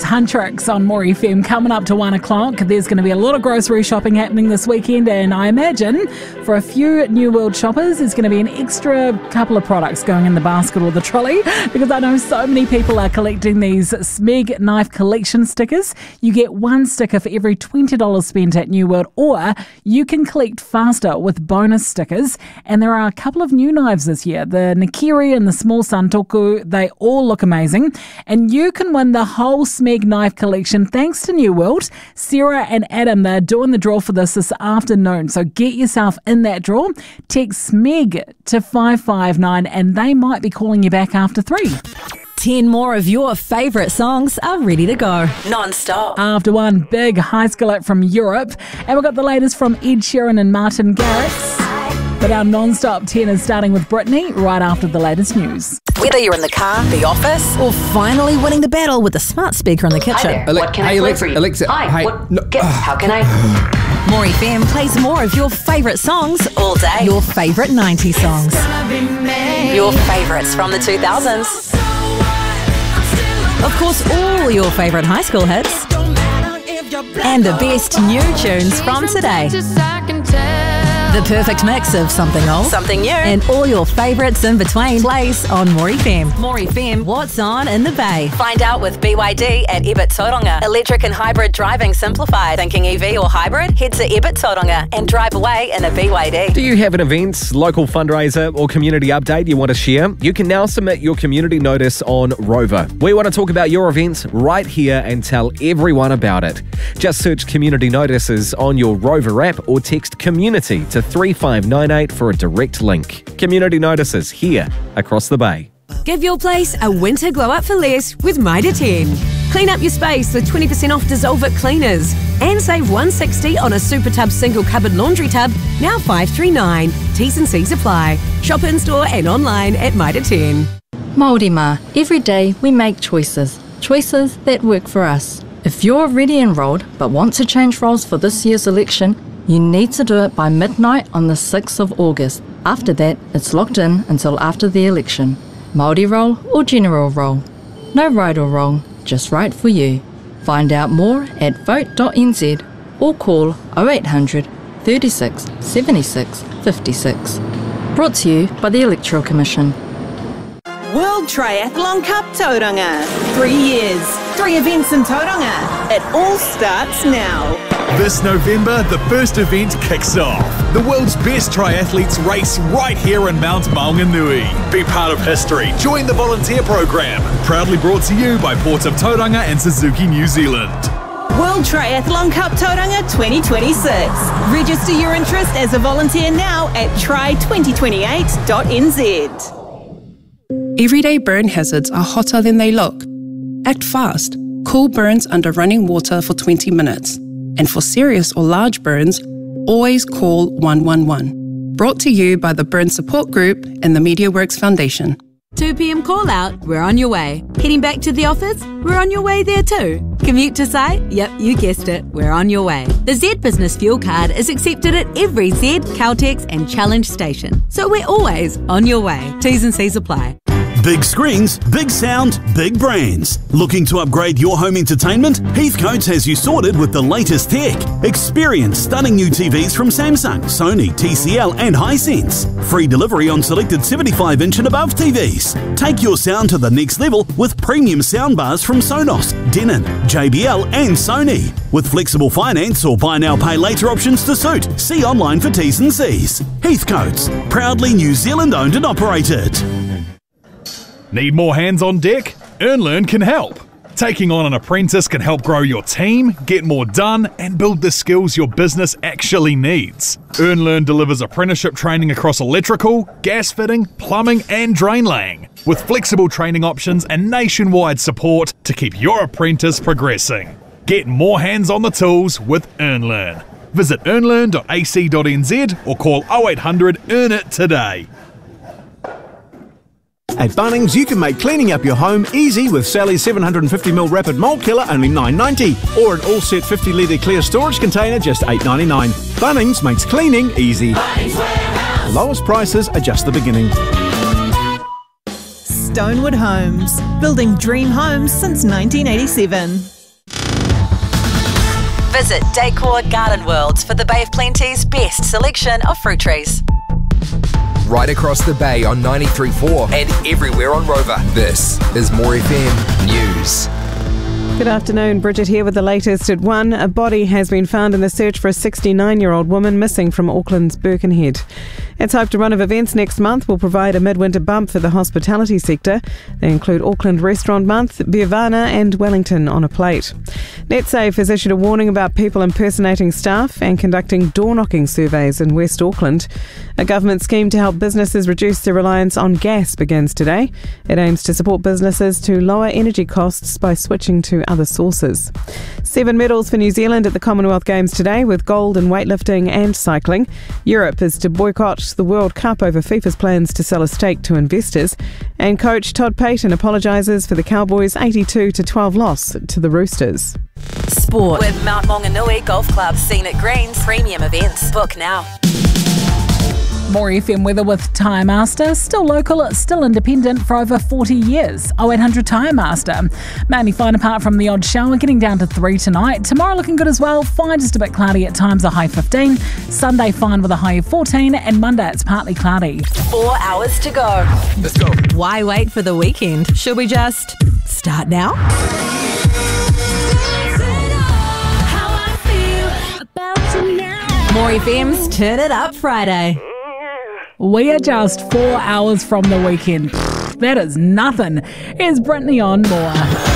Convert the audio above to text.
Huntrix on More FM coming up to 1 o'clock. There's going to be a lot of grocery shopping happening this weekend, and I imagine for a few New World shoppers there's going to be an extra couple of products going in the basket or the trolley, because I know so many people are collecting these Smeg knife collection stickers. You get one sticker for every $20 spent at New World, or you can collect faster with bonus stickers. And there are a couple of new knives this year, the Nakiri and the Small Santoku. They all look amazing, and you can win the whole Smeg knife collection thanks to New World. Sarah and Adam, they're doing the draw for this afternoon, so get yourself in that draw. Text Smeg to 559 and they might be calling you back after 3. 10 more of your favourite songs are ready to go. Non-stop. After one big high school act from Europe, and we've got the latest from Ed Sheeran and Martin Garrix. But our non-stop 10 is starting with Britney right after the latest news. Whether you're in the car, the office, or finally winning the battle with a smart speaker in the kitchen. Hi there. What can I play for you? Alexa. Hi. Hey, How can I? More FM plays more of your favourite songs all day. Your favourite 90s songs. Your favourites from the 2000s. Of course, all your favourite high school hits. And the best new tunes from today. The perfect mix of something old, something new, and all your favourites in between plays on More FM. More FM, what's on in the Bay? Find out with BYD at Ebert Tauranga. Electric and hybrid driving simplified. Thinking EV or hybrid? Head to Ebert Tauranga and drive away in a BYD. Do you have an event, local fundraiser or community update you want to share? You can now submit your community notice on Rover. We want to talk about your event right here and tell everyone about it. Just search community notices on your Rover app or text community to 3598 for a direct link. Community notices here across the Bay. Give your place a winter glow up for less with Mitre 10. Clean up your space with 20% off Dissolve It cleaners and save $160 on a Super Tub single cupboard laundry tub, now $539. T's and C's apply. Shop in store and online at Mitre 10. Māori mā, every day we make choices that work for us. If you're already enrolled but want to change roles for this year's election, you need to do it by midnight on the 6th of August. After that, it's locked in until after the election. Māori role or general role. No right or wrong, just right for you. Find out more at vote.nz or call 0800 36 76 56. Brought to you by the Electoral Commission. World Triathlon Cup Tauranga. 3 years, 3 events in Tauranga. It all starts now. This November, the first event kicks off. The world's best triathletes race right here in Mount Maunganui. Be part of history. Join the volunteer program. Proudly brought to you by Port of Tauranga and Suzuki New Zealand. World Triathlon Cup Tauranga 2026. Register your interest as a volunteer now at try2028.nz. Everyday burn hazards are hotter than they look. Act fast. Cool burns under running water for 20 minutes. And for serious or large burns, always call 111. Brought to you by the Burn Support Group and the MediaWorks Foundation. 2 p.m. call out, we're on your way. Heading back to the office, we're on your way there too. Commute to site? Yep, you guessed it, we're on your way. The Z Business Fuel Card is accepted at every Z, Caltex and Challenge station. So we're always on your way. T's and C's apply. Big screens, big sound, big brands. Looking to upgrade your home entertainment? Heathcote's has you sorted with the latest tech. Experience stunning new TVs from Samsung, Sony, TCL and Hisense. Free delivery on selected 75-inch and above TVs. Take your sound to the next level with premium soundbars from Sonos, Denon, JBL and Sony. With flexible finance or buy now pay later options to suit. See online for T's and C's. Heathcote's, proudly New Zealand owned and operated. Need more hands on deck? EarnLearn can help. Taking on an apprentice can help grow your team, get more done, and build the skills your business actually needs. EarnLearn delivers apprenticeship training across electrical, gas fitting, plumbing, and drain laying, with flexible training options and nationwide support to keep your apprentice progressing. Get more hands on the tools with EarnLearn. Visit earnlearn.ac.nz or call 0800 EARN IT today. At Bunnings, you can make cleaning up your home easy with Sally's 750ml Rapid Mold Killer, only $9.90. Or an all-set 50-litre clear storage container, just $8.99. Bunnings makes cleaning easy. The lowest prices are just the beginning. Stonewood Homes, building dream homes since 1987. Visit Decor Garden Worlds for the Bay of Plenty's best selection of fruit trees. Right across the bay on 93.4 and everywhere on Rover. This is More FM News. Good afternoon, Bridget here with the latest at 1. A body has been found in the search for a 69-year-old woman missing from Auckland's Birkenhead. It's hoped a run of events next month will provide a midwinter bump for the hospitality sector. They include Auckland Restaurant Month, Beervana and Wellington on a plate. NetSafe has issued a warning about people impersonating staff and conducting door-knocking surveys in West Auckland. A government scheme to help businesses reduce their reliance on gas begins today. It aims to support businesses to lower energy costs by switching to other sources. 7 medals for New Zealand at the Commonwealth Games today, with gold in weightlifting and cycling. Europe is to boycott the World Cup over FIFA's plans to sell a stake to investors. And coach Todd Payton apologises for the Cowboys' 82-12 loss to the Roosters. Sport with Mount Maunganui Golf Club, Scenic Greens, premium events. Book now. More FM weather with Tyre Master. Still local, still independent for over 40 years. 0800 Tyre Master. Mainly fine apart from the odd shower, getting down to 3 tonight. Tomorrow looking good as well. Fine, just a bit cloudy at times, a high 15. Sunday fine with a high of 14. And Monday it's partly cloudy. 4 hours to go. Let's go. Why wait for the weekend? Should we just start now? More FM's Turn It Up Friday. We are just 4 hours from the weekend. That is nothing. Here's Brittany on More.